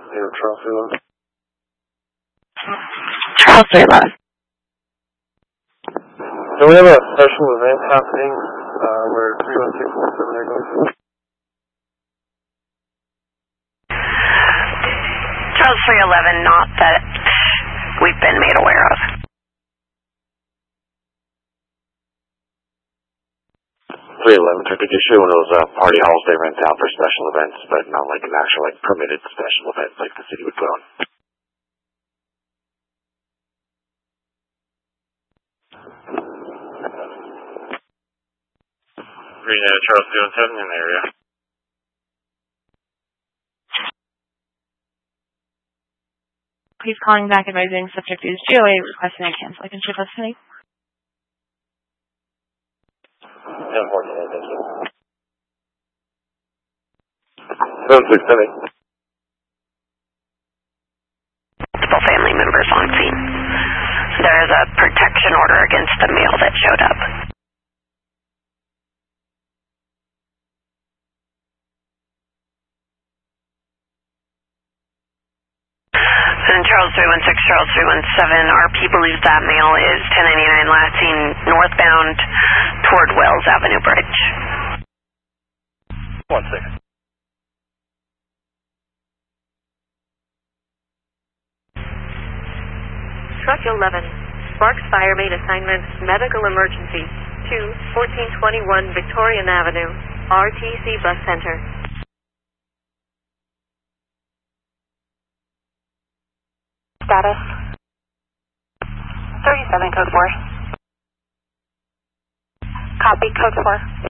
Charles 311. Charles 311. So we have a special event happening where 31617 are going to. Charles 311, not that we've been made aware of. 311, I think you should one of those party halls they rent out for special events, but not like an actual permitted special event like the city would put on. Green Charles 317 in the area. Please calling back advising subject is GOA requesting a cancel. I can ship us tonight. 1014, thank you. 7678. Multiple family members on scene. There is a protection order against the male that showed up. And Charles 316, Charles 317, RP believes that male is 1099 last seen northbound toward Wells Avenue Bridge. 16. Truck 11, Sparks Fire Main Assignment, Medical Emergency, 2-1421 Victorian Avenue, RTC Bus Center. Status 37 code 4. Copy code 4.